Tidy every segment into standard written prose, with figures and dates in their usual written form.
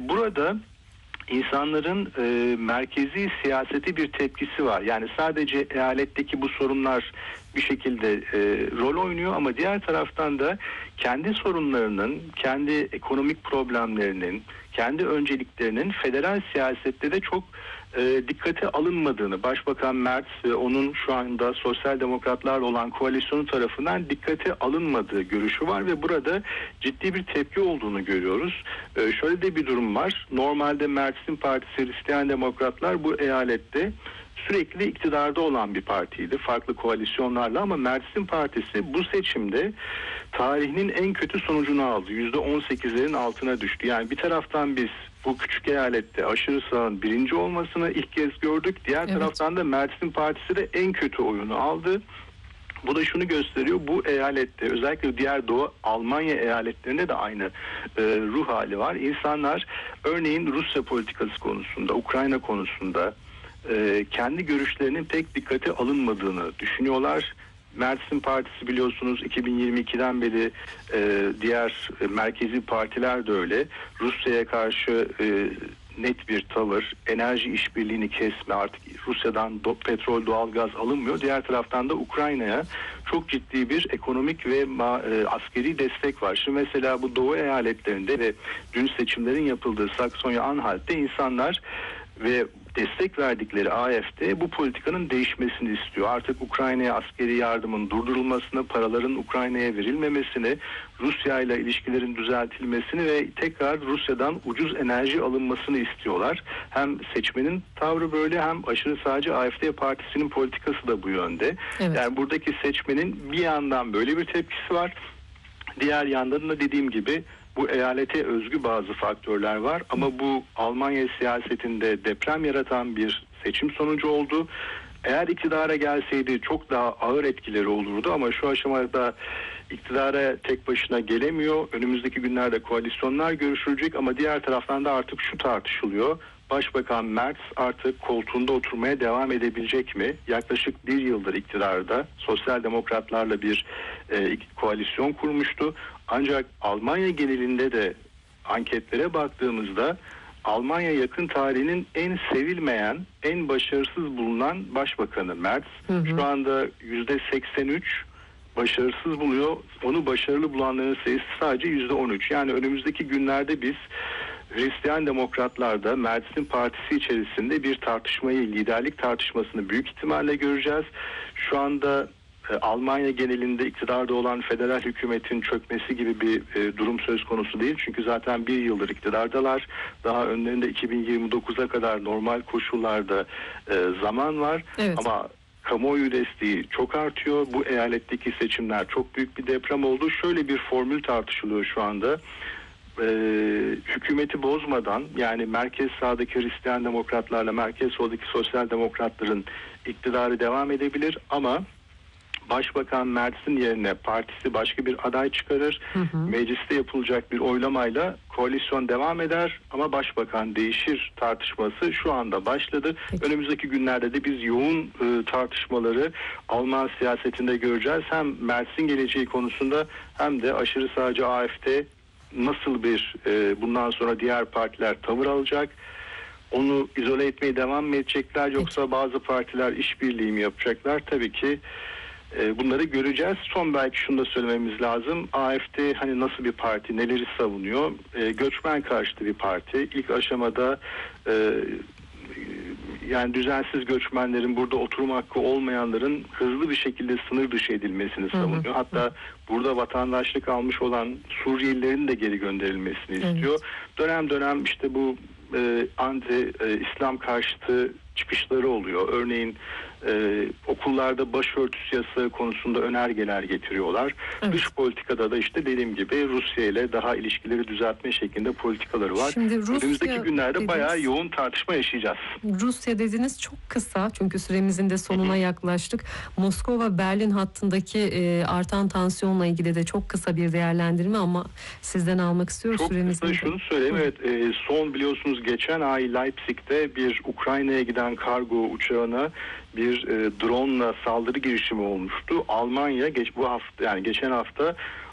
burada insanların merkezi siyasete bir tepkisi var. Yani sadece eyaletteki bu sorunlar bir şekilde rol oynuyor ama diğer taraftan da kendi sorunlarının, kendi ekonomik problemlerinin, kendi önceliklerinin federal siyasette de çok dikkate alınmadığını, Başbakan Merz ve onun şu anda sosyal demokratlarla olan koalisyonu tarafından dikkate alınmadığı görüşü var ve burada ciddi bir tepki olduğunu görüyoruz. Şöyle de bir durum var. Normalde Merz'in partisi Hristiyan Demokratlar bu eyalette sürekli iktidarda olan bir partiydi. Farklı koalisyonlarla ama Merz'in partisi bu seçimde tarihinin en kötü sonucunu aldı. %18'lerin altına düştü. Yani bir taraftan biz bu küçük eyalette aşırı sağın birinci olmasını ilk kez gördük. Diğer taraftan da Merz'in partisi de en kötü oyunu aldı. Bu da şunu gösteriyor, bu eyalette özellikle diğer Doğu Almanya eyaletlerinde de aynı ruh hali var. İnsanlar örneğin Rusya politikası konusunda, Ukrayna konusunda kendi görüşlerinin pek dikkate alınmadığını düşünüyorlar. Merz'in partisi biliyorsunuz 2022'den beri diğer merkezi partiler de öyle. Rusya'ya karşı net bir tavır, enerji işbirliğini kesme, artık Rusya'dan petrol, doğalgaz alınmıyor. Diğer taraftan da Ukrayna'ya çok ciddi bir ekonomik ve askeri destek var. Şimdi mesela bu Doğu eyaletlerinde ve dün seçimlerin yapıldığı Saksonya-Anhalt'te insanlar ve destek verdikleri AfD bu politikanın değişmesini istiyor. Artık Ukrayna'ya askeri yardımın durdurulmasını, paraların Ukrayna'ya verilmemesini, Rusya ile ilişkilerin düzeltilmesini ve tekrar Rusya'dan ucuz enerji alınmasını istiyorlar. Hem seçmenin tavrı böyle hem aşırı sağcı AfD partisinin politikası da bu yönde. Evet. Yani buradaki seçmenin bir yandan böyle bir tepkisi var. Diğer yandan da dediğim gibi bu eyalete özgü bazı faktörler var ama bu Almanya siyasetinde deprem yaratan bir seçim sonucu oldu. Eğer iktidara gelseydi çok daha ağır etkileri olurdu ama şu aşamada iktidara tek başına gelemiyor. Önümüzdeki günlerde koalisyonlar görüşülecek ama diğer taraftan da artık şu tartışılıyor. Başbakan Merz artık koltuğunda oturmaya devam edebilecek mi? Yaklaşık bir yıldır iktidarda sosyal demokratlarla bir koalisyon kurmuştu. Ancak Almanya genelinde de anketlere baktığımızda Almanya yakın tarihinin en sevilmeyen, en başarısız bulunan başbakanı Merz. Şu anda %83 başarısız buluyor. Onu başarılı bulanların sayısı sadece %13. Yani önümüzdeki günlerde biz Hristiyan Demokratlar'da Merz'in partisi içerisinde bir tartışmayı, liderlik tartışmasını büyük ihtimalle göreceğiz. Şu anda Almanya genelinde iktidarda olan federal hükümetin çökmesi gibi bir durum söz konusu değil. Çünkü zaten bir yıldır iktidardalar. Daha önlerinde 2029'a kadar normal koşullarda zaman var. Evet. Ama kamuoyu desteği çok artıyor. Bu eyaletteki seçimler çok büyük bir deprem oldu. Şöyle bir formül tartışılıyor şu anda. Hükümeti bozmadan, yani merkez sağdaki Hristiyan Demokratlarla merkez soldaki Sosyal Demokratların iktidarı devam edebilir ama Başbakan Merz'in yerine partisi başka bir aday çıkarır. Mecliste yapılacak bir oylamayla koalisyon devam eder ama başbakan değişir tartışması şu anda başladı. Peki. Önümüzdeki günlerde de biz yoğun tartışmaları Alman siyasetinde göreceğiz. Hem Merz'in geleceği konusunda hem de aşırı sağcı AfD nasıl bir bundan sonra diğer partiler tavır alacak? Onu izole etmeye devam mı edecekler yoksa bazı partiler işbirliği mi yapacaklar? Tabii ki bunları göreceğiz. Son belki şunu da söylememiz lazım. AfD hani nasıl bir parti, neleri savunuyor? Göçmen karşıtı bir parti. İlk aşamada yani düzensiz göçmenlerin, burada oturum hakkı olmayanların hızlı bir şekilde sınır dışı edilmesini savunuyor. Hatta burada vatandaşlık almış olan Suriyelilerin de geri gönderilmesini istiyor. Dönem dönem işte bu anti-İslam karşıtı çıkışları oluyor. Örneğin okullarda başörtüsü yasağı konusunda önergeler getiriyorlar. Evet. Dış politikada da işte dediğim gibi Rusya ile daha ilişkileri düzeltme şeklinde politikaları var. Önümüzdeki günlerde dediniz, bayağı yoğun tartışma yaşayacağız. Rusya dediniz, çok kısa çünkü süremizin de sonuna yaklaştık. Moskova-Berlin hattındaki artan tansiyonla ilgili de çok kısa bir değerlendirme ama sizden almak istiyoruz. Çok kısa şunu söyleyeyim. Evet, son biliyorsunuz geçen ay Leipzig'te bir Ukrayna'ya giden kargo uçağına bir drone'la saldırı girişimi olmuştu. Almanya geçen hafta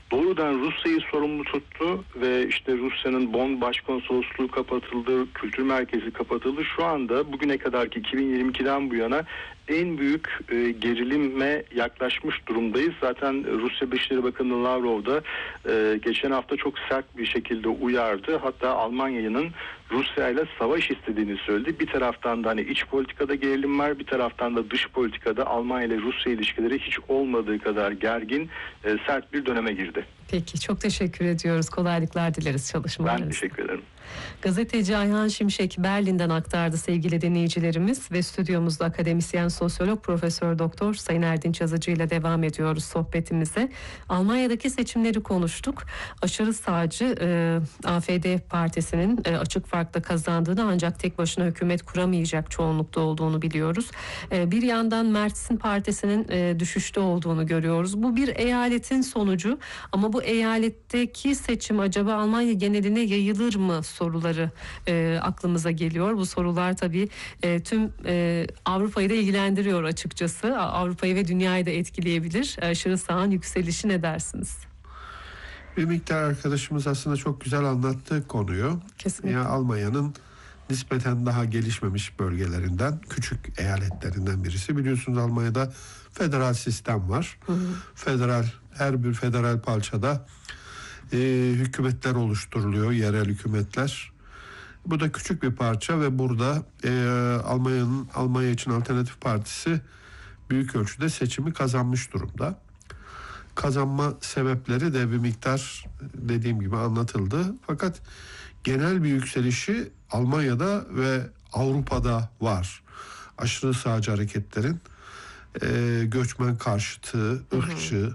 doğrudan Rusya'yı sorumlu tuttu ve işte Rusya'nın Bonn Başkonsolosluğu kapatıldı, kültür merkezi kapatıldı. Şu anda bugüne kadarki 2022'den bu yana en büyük gerilime yaklaşmış durumdayız. Zaten Rusya Dışişleri Bakanı Lavrov da geçen hafta çok sert bir şekilde uyardı. Hatta Almanya'nın Rusya ile savaş istediğini söyledi. Bir taraftan da hani iç politikada gerilim var, bir taraftan da dış politikada Almanya ile Rusya ilişkileri hiç olmadığı kadar gergin, sert bir döneme girdi. Peki, çok teşekkür ediyoruz. Kolaylıklar dileriz çalışmalarınızda. Ben teşekkür ederim. Gazeteci Ayhan Şimşek Berlin'den aktardı sevgili dinleyicilerimiz ve stüdyomuzda akademisyen sosyolog Profesör Doktor Sayın Erdinç Yazıcı ile devam ediyoruz sohbetimize. Almanya'daki seçimleri konuştuk. Aşırı sağcı AfD partisinin açık farkla kazandığını ancak tek başına hükümet kuramayacak çoğunlukta olduğunu biliyoruz. Bir yandan Merz'in partisinin düşüşte olduğunu görüyoruz. Bu bir eyaletin sonucu ama bu eyaletteki seçim acaba Almanya geneline yayılır mı soruları aklımıza geliyor. Bu sorular tabii tüm Avrupa'yı da ilgilendiriyor açıkçası. Avrupa'yı ve dünyayı da etkileyebilir. Aşırı sağın yükselişi ne dersiniz? Bir miktar arkadaşımız aslında çok güzel anlattı konuyu. Kesinlikle. Yani Almanya'nın nispeten daha gelişmemiş bölgelerinden, küçük eyaletlerinden birisi. Biliyorsunuz Almanya'da federal sistem var. Her bir federal parçada hükümetler oluşturuluyor, yerel hükümetler. Bu da küçük bir parça ve burada Almanya için Alternatif Partisi büyük ölçüde seçimi kazanmış durumda. Kazanma sebepleri de bir miktar dediğim gibi anlatıldı. Fakat genel bir yükselişi Almanya'da ve Avrupa'da var. Aşırı sağcı hareketlerin göçmen karşıtı, ırkçı.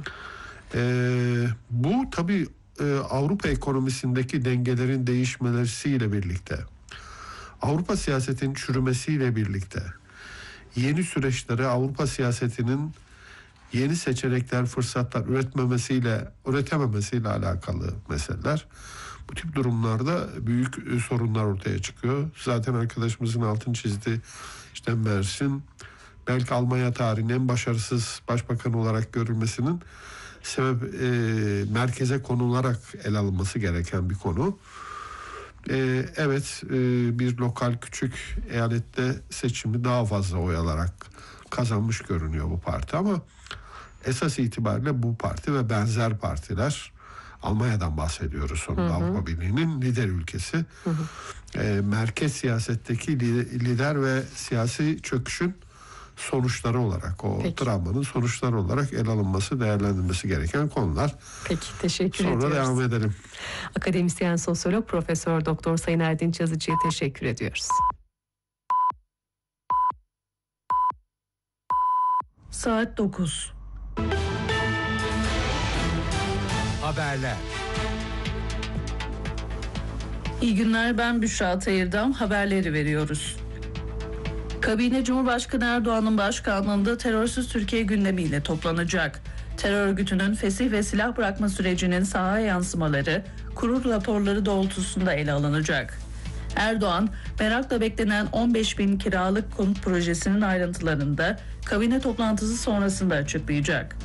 Bu tabii Avrupa ekonomisindeki dengelerin değişmesiyle birlikte, Avrupa siyasetinin çürümesiyle birlikte, yeni süreçlere Avrupa siyasetinin yeni seçenekler, fırsatlar üretememesiyle alakalı meseleler. Bu tip durumlarda büyük sorunlar ortaya çıkıyor. Zaten arkadaşımızın altını çizdi. İşte Merz'in belki Almanya tarihinin en başarısız başbakan olarak görülmesinin sebep merkeze konularak ele alınması gereken bir konu. Evet, bir lokal küçük eyalette seçimi daha fazla oy alarak kazanmış görünüyor bu parti ama esas itibariyle bu parti ve benzer partiler, Almanya'dan bahsediyoruz sonunda, Avrupa Birliği'nin lider ülkesi. Merkez siyasetteki lider ve siyasi çöküşün sonuçları olarak, travmanın sonuçları olarak ele alınması, değerlendirilmesi gereken konular. Peki, teşekkür ediyoruz. Sonra devam edelim. Akademisyen sosyolog Profesör Doktor Sayın Erdinç Yazıcı'ya teşekkür ediyoruz. Saat 9. Haberler. İyi günler, ben Büşra Tayır'dan haberleri veriyoruz. Kabine Cumhurbaşkanı Erdoğan'ın başkanlığında terörsüz Türkiye gündemiyle toplanacak. Terör örgütünün fesih ve silah bırakma sürecinin sahaya yansımaları, kurul raporları doğrultusunda ele alınacak. Erdoğan, merakla beklenen 15.000 kiralık konut projesinin ayrıntılarını da kabine toplantısı sonrasında açıklayacak.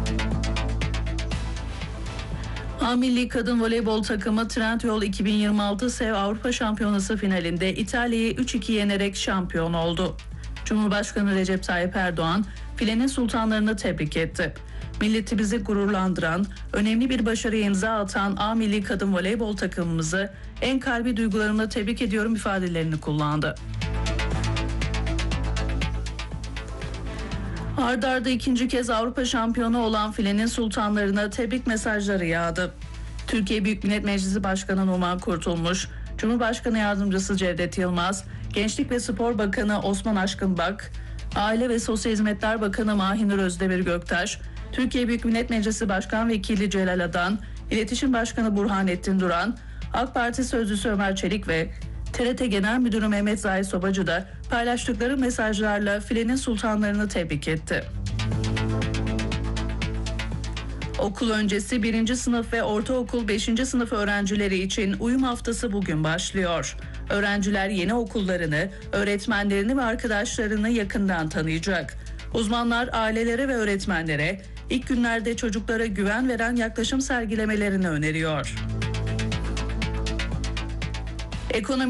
A Milli Kadın Voleybol takımı Trendyol 2026 SEV Avrupa Şampiyonası finalinde İtalya'yı 3-2 yenerek şampiyon oldu. Cumhurbaşkanı Recep Tayyip Erdoğan filenin sultanlarını tebrik etti. Milletimizi gururlandıran, önemli bir başarıya imza atan A Milli Kadın Voleybol takımımızı en kalbi duygularımla tebrik ediyorum ifadelerini kullandı. Ard arda ikinci kez Avrupa şampiyonu olan filenin sultanlarına tebrik mesajları yağdı. Türkiye Büyük Millet Meclisi Başkanı Numan Kurtulmuş, Cumhurbaşkanı Yardımcısı Cevdet Yılmaz, Gençlik ve Spor Bakanı Osman Aşkınbak, Aile ve Sosyal Hizmetler Bakanı Mahinur Özdemir Göktaş, Türkiye Büyük Millet Meclisi Başkan Vekili Celal Adan, İletişim Başkanı Burhanettin Duran, AK Parti Sözcüsü Ömer Çelik ve TRT Genel Müdürü Mehmet Zahid Sobacı da paylaştıkları mesajlarla filenin sultanlarını tebrik etti. Okul öncesi 1. sınıf ve ortaokul 5. sınıf öğrencileri için uyum haftası bugün başlıyor. Öğrenciler yeni okullarını, öğretmenlerini ve arkadaşlarını yakından tanıyacak. Uzmanlar ailelere ve öğretmenlere ilk günlerde çocuklara güven veren yaklaşım sergilemelerini öneriyor. Ekonomi